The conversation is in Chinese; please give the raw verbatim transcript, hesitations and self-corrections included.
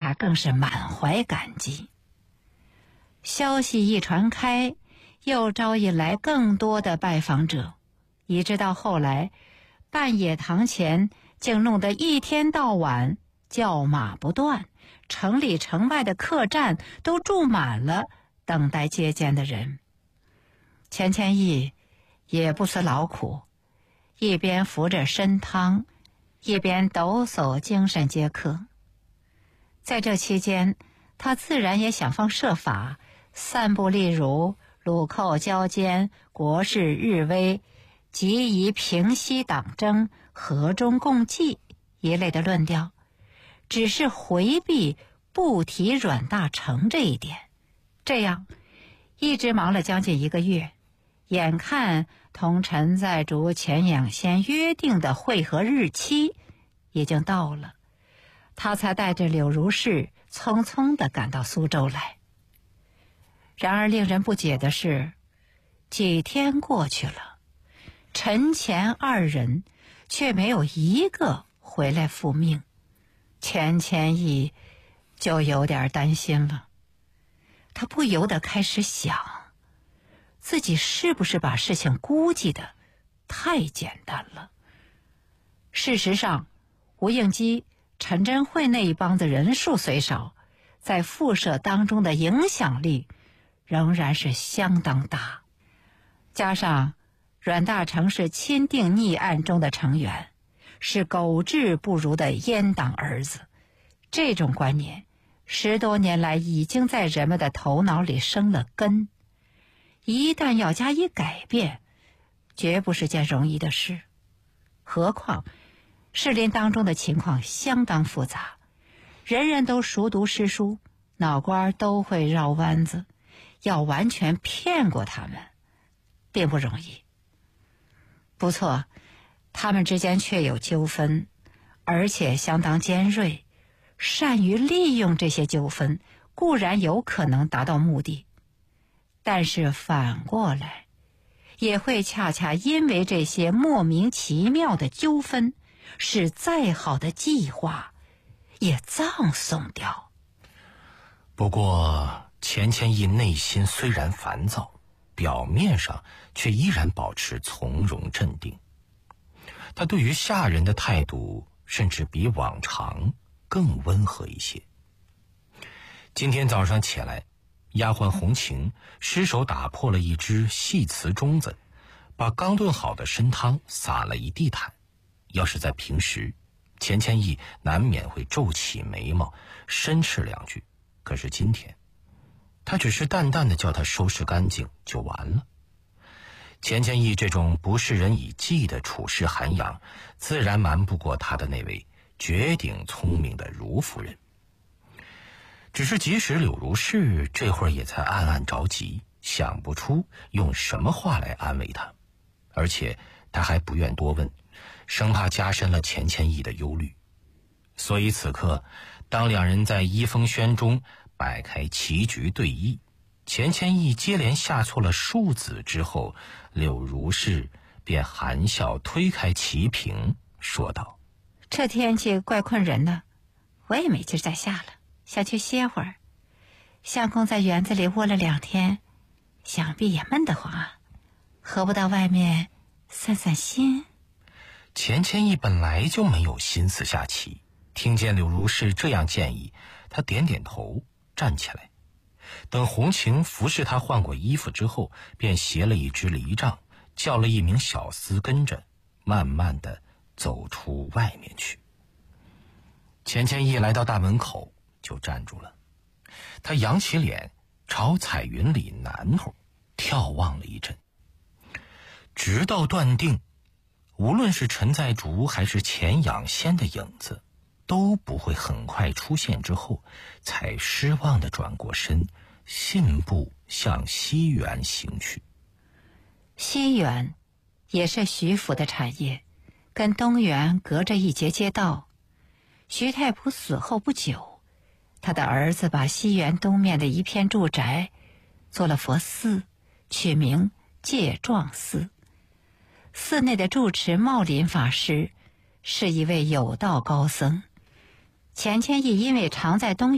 他更是满怀感激。消息一传开，又招引来更多的拜访者，一直到后来半野堂前竟弄得一天到晚叫马不断，城里城外的客栈都住满了等待接见的人。钱谦益也不辞劳苦，一边扶着参汤，一边抖擞精神接客。在这期间，他自然也想方设法散布例如鲁寇交奸、国势日危、急宜平息党争、和衷共济一类的论调，只是回避不提阮大铖这一点。这样一直忙了将近一个月，眼看同陈在竹、钱养先约定的会合日期已经到了，他才带着柳如是匆匆地赶到苏州来。然而令人不解的是，几天过去了，陈钱二人却没有一个回来复命。钱谦益就有点担心了，他不由得开始想，自己是不是把事情估计的太简单了。事实上，吴应基、陈真慧那一帮子人数虽少，在复社当中的影响力仍然是相当大。加上阮大铖是钦定逆案中的成员，是狗志不如的阉党儿子，这种观念十多年来已经在人们的头脑里生了根，一旦要加以改变，绝不是件容易的事。何况士林当中的情况相当复杂，人人都熟读诗书，脑瓜都会绕弯子，要完全骗过他们并不容易。不错，他们之间确有纠纷，而且相当尖锐，善于利用这些纠纷固然有可能达到目的，但是反过来也会恰恰因为这些莫名其妙的纠纷，使再好的计划也葬送掉。 不过钱谦益内心虽然烦躁，表面上却依然保持从容镇定。他对于下人的态度甚至比往常更温和一些。今天早上起来，丫鬟红晴失手打破了一只细瓷盅子，把刚炖好的参汤洒了一地毯。要是在平时，钱谦益难免会皱起眉毛申斥两句，可是今天他只是淡淡的叫他收拾干净就完了。钱谦益这种不视人以技的处事涵养，自然瞒不过他的那位绝顶聪明的如夫人。只是即使柳如是这会儿也在暗暗着急，想不出用什么话来安慰他，而且他还不愿多问，生怕加深了钱谦益的忧虑。所以此刻当两人在一封轩中摆开棋局对弈，钱谦益接连下错了数子之后，柳如是便含笑推开棋屏说道： 这天气怪困人的，我也没劲再下了，想去歇会儿。相公在园子里窝了两天，想必也闷得慌啊，何不到外面散散心？ 钱谦益本来就没有心思下棋，听见柳如是这样建议，他点点头站起来。等红晴服侍他换过衣服之后，便携了一只梨杖，叫了一名小厮跟着，慢慢地走出外面去。钱谦益来到大门口就站住了，他扬起脸朝彩云里南头眺望了一阵，直到断定无论是陈在竹还是钱养先的影子都不会很快出现之后，才失望地转过身，信步向西园行去。 西园也是徐府的产业，跟东园隔着一节街道。徐太仆死后不久，他的儿子把西园东面的一片住宅做了佛寺，取名戒幢寺。寺内的住持茂林法师是一位有道高僧。钱谦益因为常在东